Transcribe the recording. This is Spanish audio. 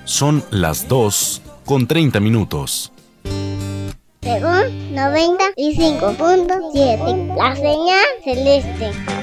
Son las 2:30. Según 95.7, la señal celeste.